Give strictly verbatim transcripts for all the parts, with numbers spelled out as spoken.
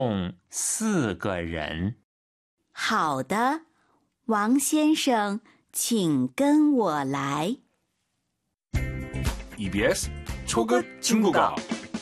共四个人。 好的，王先生，请跟我来。 이비에스 초급 중국어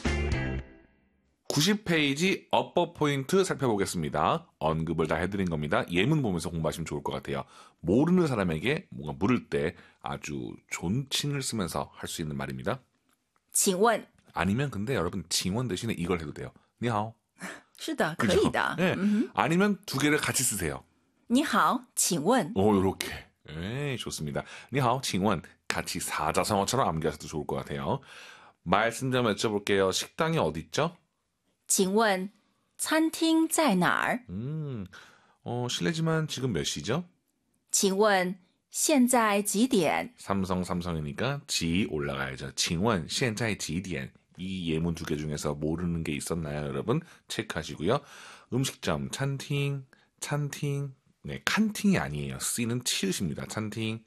구십 페이지 어법 포인트 살펴보겠습니다. 언급을 다 해드린 겁니다. 예문 보면서 공부하시면 좋을 것 같아요. 모르는 사람에게 뭔가 물을 때 아주 존칭을 쓰면서 할 수 있는 말입니다. 请问 아니면 근데 여러분 징원 대신에 이걸 해도 돼요. 니하오. 是的， 그죠? 可以的。 네. 嗯哼 아니면 두 개를 같이 쓰세요. 你好，请问 오, 요렇게. 네, 좋습니다. 니하오, 징원. 같이 사자성어처럼 암기하셔도 좋을 것 같아요. 말씀 좀 여쭤볼게요. 식당이 어디 있죠? 请问餐厅在哪儿？ 음, 어, 실례지만 지금 몇 시죠? 请问现在几点？ 삼성 삼성이니까 지 올라가야죠. 징원, 现在几点? 이 예문 두 개 중에서 모르는 게 있었나요, 여러분? 체크하시고요. 음식점, 찬팅, 찬팅. 네, 칸팅이 아니에요. C는 치읓입니다. 찬팅.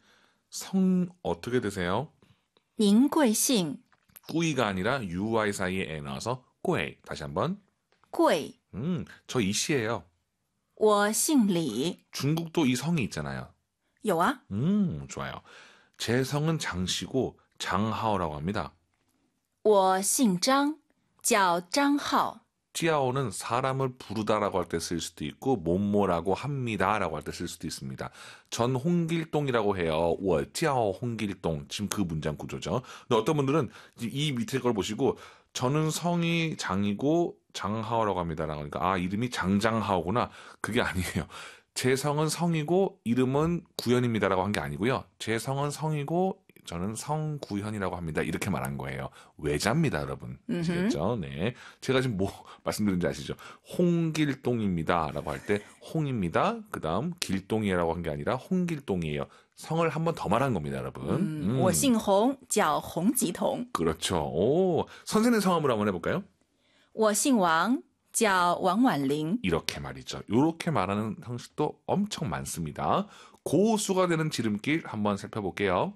성 어떻게 되세요? 您贵姓？ 꾸이가 아니라 유아이 사이에 에 나와서 꾸이. 다시 한번. 贵， 음, 저 이씨예요. 我姓李。 중국도 이 성이 있잖아요. 有啊， 음, 좋아요. 제 성은 장씨고 장하오라고 합니다. 我姓张，叫张浩。 찌아오는 사람을 부르다라고 할 때 쓸 수도 있고 뭐뭐라고 합니다라고 할 때 쓸 수도 있습니다. 전 홍길동이라고 해요. 我叫 홍길동. 지금 그 문장 구조죠. 근데 어떤 분들은 이 밑에 걸 보시고 저는 성이 장이고 장하오라고 합니다라고 하니까 아 이름이 장장하오구나. 그게 아니에요. 제 성은 성이고 이름은 구현입니다라고 한 게 아니고요. 제 성은 성이고 저는 성구현이라고 합니다. 이렇게 말한 거예요. 외자입니다, 여러분. 아시겠죠? 네. 제가 지금 뭐 말씀드린지 아시죠? 홍길동입니다라고 할 때 홍입니다. 그다음 길동이라고 한 게 아니라 홍길동이에요. 성을 한 번 더 말한 겁니다, 여러분. 嗯， 음. 我姓洪，叫洪吉童。 그렇죠. 오, 선생님 성함으로 한번 해볼까요? 我姓王，叫王婉玲。 이렇게 말이죠. 이렇게 말하는 형식도 엄청 많습니다. 고수가 되는 지름길 한번 살펴볼게요.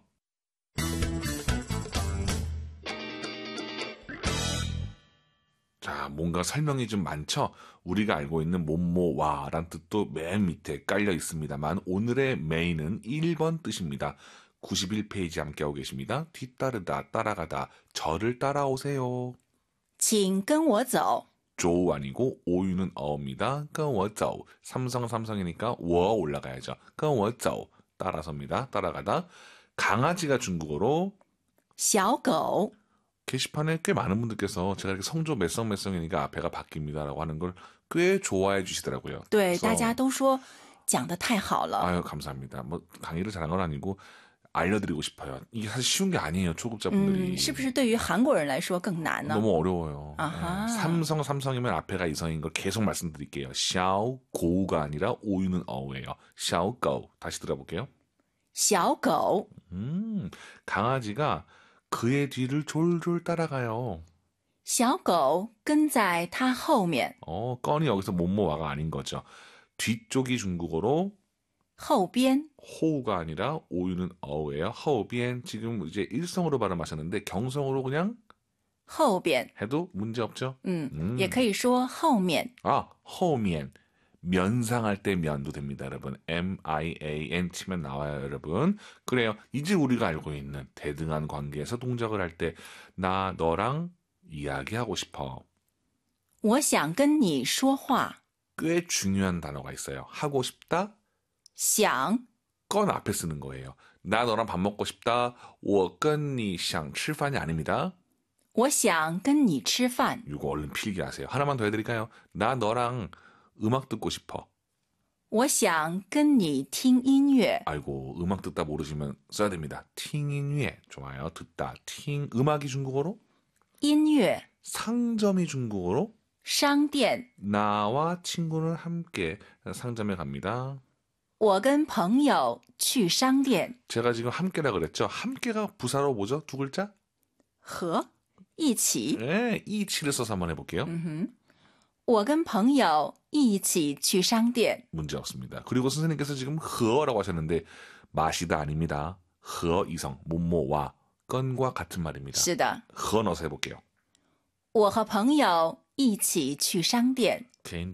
자, 뭔가 설명이 좀 많죠? 우리가 알고 있는 뭐뭐와란 뜻도 맨 밑에 깔려 있습니다만 오늘의 메인은 일 번 뜻입니다. 구십일 페이지 함께하고 계십니다. 뒤따르다, 따라가다, 저를 따라오세요. 请跟我走。 조 아니고 오유는 어입니다. 跟我走. 삼성 삼성이니까 워 올라가야죠. 跟我走. 따라섭니다. 따라가다. 강아지가 중국어로 小狗。 게시판에 꽤 많은 분들께서 제가 이렇게 성조 몇성 몇성이니까 앞에가 바뀝니다라고 하는 걸 꽤 좋아해 주시더라고요. 对， 그래서 大家都说讲得太好了。 아유 감사합니다. 뭐 강의를 잘한 건 아니고 알려드리고 싶어요. 이게 사실 쉬운 게 아니에요. 초급자분들이. 嗯，是不是对于韩国人来说更难呢？ 너무 어려워요. 아하. 네. 삼성 삼성이면 앞에가 이성인 걸 계속 말씀드릴게요. 샤오 고우가 아니라 오유는 어우예요. 샤오 고. 다시 들어볼게요. 小狗。 음, 강아지가 그의 뒤를 졸졸 따라가요. 小狗跟在它后面。 어, 건이 여기서 뭐뭐와가 아닌 거죠. 뒤쪽이 중국어로 后边。 호우가 아니라 오유는 어우예요. 허우비엔 지금 이제 일성으로 발음하셨는데 경성으로 그냥 后边。 해도 문제 없죠. 嗯， 음. 也可以说后面。 아, 허우미엔. 면상할 때 면도 됩니다, 여러분. 엠 아이 에이 엔 치면 나와요, 여러분. 그래요. 이제 우리가 알고 있는 대등한 관계에서 동작을 할 때 나 너랑 이야기하고 싶어. 我想跟你说话。 꽤 중요한 단어가 있어요. 하고 싶다. 想 건 앞에 쓰는 거예요. 나 너랑 밥 먹고 싶다. 我跟你想吃饭이 아닙니다. 我想跟你吃饭。 이거 얼른 필기하세요. 하나만 더 해드릴까요? 나 너랑 음악 듣고 싶어. 我想跟你听音乐。 아이고 음악 듣다 모르시면 써야 됩니다. 팅인위에 좋아요. 듣다 팅 음악이 중국어로 音乐 상점이 중국어로 商店。 나와 친구는 함께 상점에 갑니다. 我跟朋友去商店。 제가 지금 함께라 그랬죠. 함께가 부사로 뭐죠? 두 글자? 和一起。 네, 이치를 써서 한번 해볼게요. 嗯哼，我跟朋友一起去商店。 문제 없습니다. 그리고 선생님께서 지금 허라고 하셨는데 마시다 아닙니다. 허 이성 뭐뭐와 건과 같은 말입니다. 是的， 허 넣어서 해볼게요. 我和朋友一起去商店。 개인